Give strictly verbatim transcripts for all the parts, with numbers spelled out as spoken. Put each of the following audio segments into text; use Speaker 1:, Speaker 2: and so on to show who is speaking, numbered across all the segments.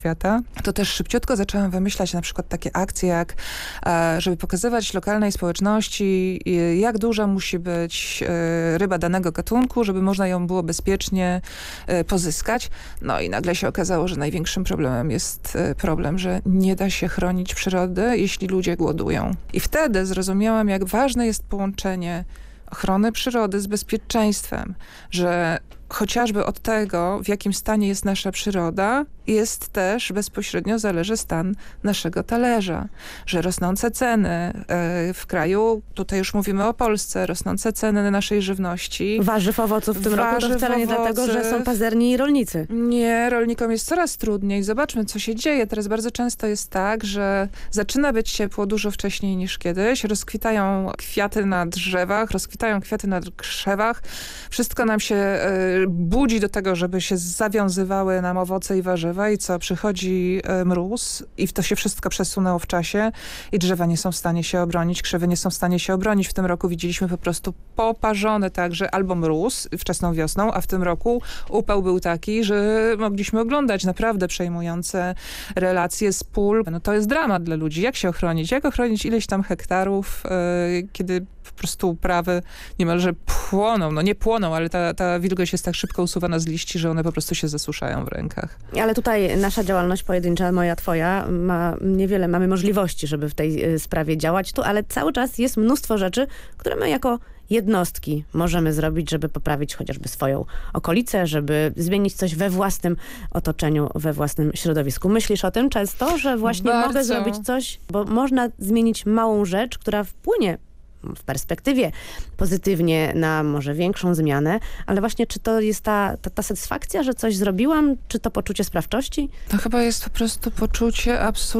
Speaker 1: świata, to też szybciutko zaczęłam wymyślać na przykład takie akcje, jak żeby pokazywać lokalnej społeczności, jak duża musi być ryba danego gatunku, żeby można ją było bezpiecznie pozyskać. No i nagle się okazało, że największym problemem jest problem, że nie da się chronić przyrody, jeśli ludzie głodują. I wtedy zrozumiałam, jak ważne jest połączenie ochrony przyrody z bezpieczeństwem, że chociażby od tego, w jakim stanie jest nasza przyroda, jest też bezpośrednio zależy stan naszego talerza. Że rosnące ceny w kraju, tutaj już mówimy o Polsce, rosnące ceny naszej żywności.
Speaker 2: Warzyw, owoców w tym
Speaker 1: warzyw,
Speaker 2: roku to wcale nie
Speaker 1: owoce.
Speaker 2: dlatego, że są pazerni rolnicy.
Speaker 1: Nie, rolnikom jest coraz trudniej. Zobaczmy, co się dzieje. Teraz bardzo często jest tak, że zaczyna być ciepło dużo wcześniej niż kiedyś. Rozkwitają kwiaty na drzewach, rozkwitają kwiaty na krzewach. Wszystko nam się y, budzi do tego, żeby się zawiązywały nam owoce i warzywa i co, przychodzi mróz i to się wszystko przesunęło w czasie i drzewa nie są w stanie się obronić, krzewy nie są w stanie się obronić. W tym roku widzieliśmy po prostu poparzone także albo mróz wczesną wiosną, a w tym roku upał był taki, że mogliśmy oglądać naprawdę przejmujące relacje z pól. No to jest dramat dla ludzi. Jak się ochronić? Jak ochronić ileś tam hektarów, yy, kiedy po prostu uprawy niemalże płoną. No nie płoną, ale ta, ta wilgoć jest tak szybko usuwana z liści, że one po prostu się zasuszają w rękach.
Speaker 2: Ale tutaj nasza działalność pojedyncza, moja, twoja, ma niewiele, mamy możliwości, żeby w tej sprawie działać tu, ale cały czas jest mnóstwo rzeczy, które my jako jednostki możemy zrobić, żeby poprawić chociażby swoją okolicę, żeby zmienić coś we własnym otoczeniu, we własnym środowisku. Myślisz o tym często, że właśnie
Speaker 1: Bardzo.
Speaker 2: mogę zrobić coś, bo można zmienić małą rzecz, która wpłynie w perspektywie pozytywnie na może większą zmianę, ale właśnie czy to jest ta, ta, ta satysfakcja, że coś zrobiłam, czy to poczucie sprawczości?
Speaker 1: To chyba jest po prostu poczucie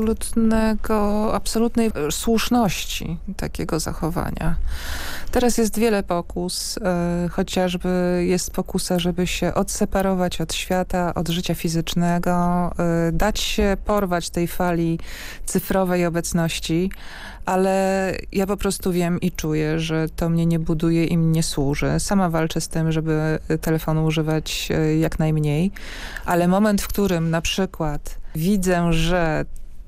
Speaker 1: absolutnego, absolutnej słuszności takiego zachowania. Teraz jest wiele pokus, yy, chociażby jest pokusa, żeby się odseparować od świata, od życia fizycznego, yy, dać się porwać tej fali cyfrowej obecności, ale ja po prostu wiem i czuję, że to mnie nie buduje i mi nie służy. Sama walczę z tym, żeby telefonu używać jak najmniej, ale moment, w którym na przykład widzę, że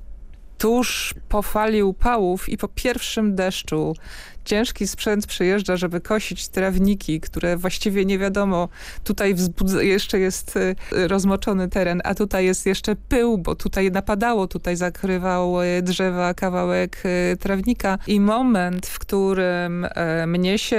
Speaker 1: tuż po fali upałów i po pierwszym deszczu ciężki sprzęt przyjeżdża, żeby kosić trawniki, które właściwie nie wiadomo, tutaj jeszcze jest rozmoczony teren, a tutaj jest jeszcze pył, bo tutaj napadało, tutaj zakrywał drzewa kawałek trawnika. I moment, w którym mnie się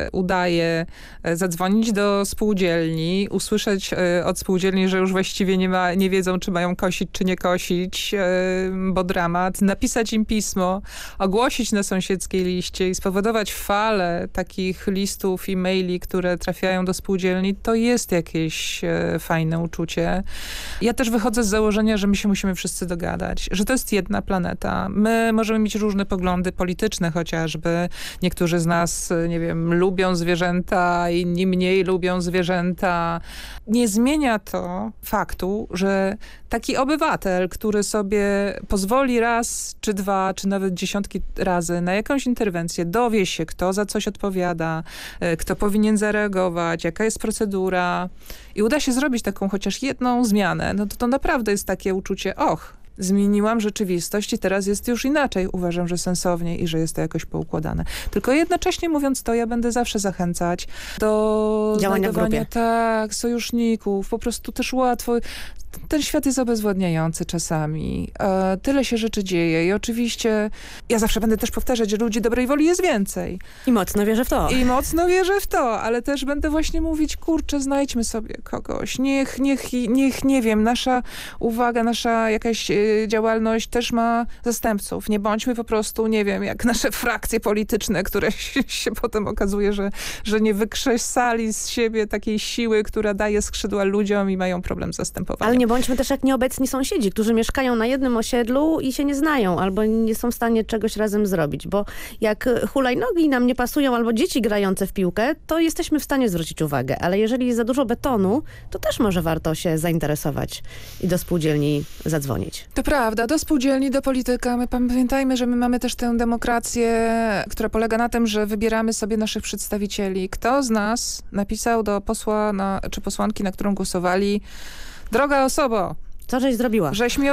Speaker 1: udaje zadzwonić do spółdzielni, usłyszeć od spółdzielni, że już właściwie nie, ma, nie wiedzą, czy mają kosić, czy nie kosić, bo dramat, napisać im pismo, ogłosić na sąsiedzkiej liście i spowodować falę takich listów i maili, które trafiają do spółdzielni, to jest jakieś e, fajne uczucie. Ja też wychodzę z założenia, że my się musimy wszyscy dogadać, że to jest jedna planeta. My możemy mieć różne poglądy polityczne chociażby. Niektórzy z nas, nie wiem, lubią zwierzęta, inni mniej lubią zwierzęta. Nie zmienia to faktu, że taki obywatel, który sobie pozwoli raz, czy dwa, czy nawet dziesiątki razy na jakąś interwencję, dowie się, kto za coś odpowiada, kto powinien zareagować, jaka jest procedura i uda się zrobić taką chociaż jedną zmianę, no to to naprawdę jest takie uczucie, och, zmieniłam rzeczywistość i teraz jest już inaczej. Uważam, że sensownie i że jest to jakoś poukładane. Tylko jednocześnie mówiąc to, ja będę zawsze zachęcać do
Speaker 2: działania w grupie.
Speaker 1: Tak, sojuszników. Po prostu też łatwo. Ten świat jest obezwładniający czasami. E, tyle się rzeczy dzieje i oczywiście ja zawsze będę też powtarzać, że ludzi dobrej woli jest więcej.
Speaker 2: I mocno wierzę w to.
Speaker 1: I mocno wierzę w to, ale też będę właśnie mówić, kurczę, znajdźmy sobie kogoś. Niech, niech, niech, nie wiem, nasza uwaga, nasza jakaś y, działalność też ma zastępców. Nie bądźmy po prostu, nie wiem, jak nasze frakcje polityczne, które się, się potem okazuje, że, że nie wykrzesali z siebie takiej siły, która daje skrzydła ludziom i mają problem z zastępowaniem.
Speaker 2: Ale nie bądźmy też jak nieobecni sąsiedzi, którzy mieszkają na jednym osiedlu i się nie znają, albo nie są w stanie czegoś razem zrobić, bo jak hulajnogi nam nie pasują, albo dzieci grające w piłkę, to jesteśmy w stanie zwrócić uwagę, ale jeżeli jest za dużo betonu, to też może warto się zainteresować i do spółdzielni zadzwonić.
Speaker 1: To prawda, do spółdzielni, do polityka. My pamiętajmy, że my mamy też tę demokrację, która polega na tym, że wybieramy sobie naszych przedstawicieli. Kto z nas napisał do posła na, czy posłanki, na którą głosowali: droga osobo,
Speaker 2: Co żeś zrobiła?
Speaker 1: Żeś mi